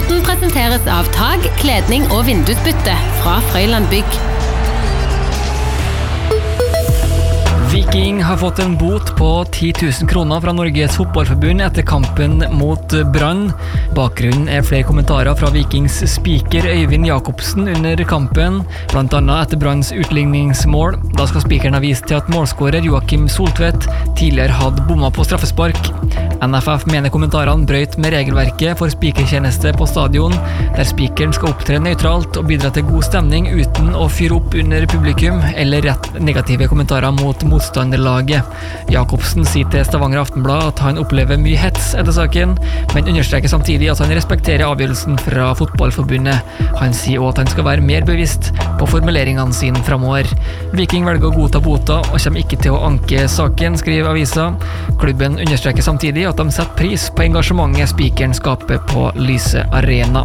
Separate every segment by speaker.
Speaker 1: Podden presenteres av tag, kledning og vindusbytte fra Frøyland Bygg.
Speaker 2: Viking har fått en bot på 10 000 kroner fra Norges fotballforbund etter kampen mot Brann. Bakgrunnen er flere kommentarer fra Vikings speaker Øyvind Jakobsen under kampen, blant annet etter Branns utligningsmål. Da skal speakeren ha vist til at målskårer Joakim Soltvedt tidligere hadde bommet på straffespark. NFF mener kommentarene brøt med regelverket for speakertjeneste på stadion, der speakeren skal opptre nøytralt og bidra til god stemning uten å fyre opp under publikum eller rett negative kommentarer mot motstanderlaget. Jakobsen sier til Stavanger Aftenblad at han opplever mye hets etter saken, men understreker samtidig at han respekterer avgjørelsen fra fotballforbundet. Han sier også at han skal være mer bevisst på formuleringene sine fremover. Viking velger å godta bota og kommer ikke til å anke saken, skriver avisa. Klubben understreker samtidig at de setter pris på engasjementet speakeren skaper på Lyse Arena.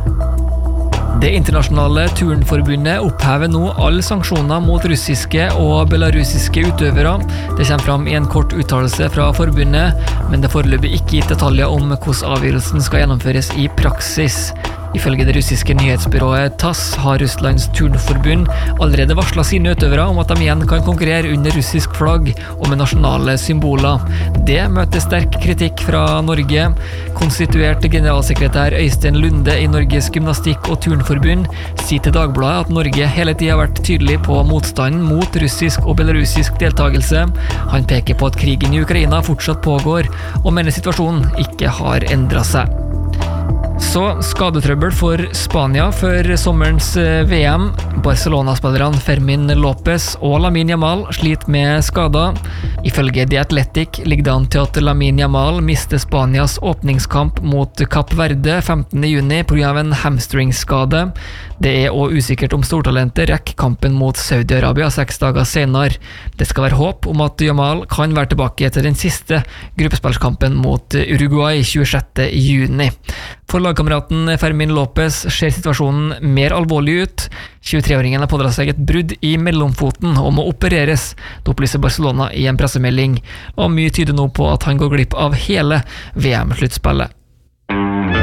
Speaker 2: Det internasjonale turnforbundet opphever nå alle sanksjoner mot russiske og belarusiske utøvere. Det kommer fram i en kort uttalelse fra forbundet, men det foreløpig ikke gitt detaljer om hvordan avgjørelsen skal gjennomføres i praksis. Ifølge det russiske nyhetsbyrået TASS har Russlands turnforbund allerede varslet sine utøvere om at de igjen kan konkurrere under russisk flagg og med nasjonale symboler. Det møter sterk kritikk fra Norge. Konstituert generalsekretær Øystein Lunde i Norges gymnastikk- og turnforbund sier til Dagbladet at Norge hele tiden har vært tydelig på motstanden mot russisk og belarusisk deltakelse. Han peker på at krigen i Ukraina fortsatt pågår, og mener situasjonen ikke har endret seg. Så skadetrøbbel for Spania før sommerens VM. Barcelona-spillerne Fermin Lopez og Lamine Yamal sliter med skader. Ifølge The Athletic ligger det an til at Lamine Yamal mister Spanias åpningskamp mot Kapp Verde 15. juni på grunn av en hamstringskade. Det er også usikkert om stortalentet rekker kampen mot Saudi-Arabia 6 dager senere. Det skal være håp om at Yamal kan være tilbake til den siste gruppespillskampen mot Uruguay 26. juni. For lagkameraten Fermin Lopez ser situasjonen mer alvorlig ut. 23-åringen har pådratt seg et brudd i mellomfoten og må opereres, det opplyser Barcelona i en pressemelding, og mye tyder nå på at han går glipp av hele VM-sluttspillet.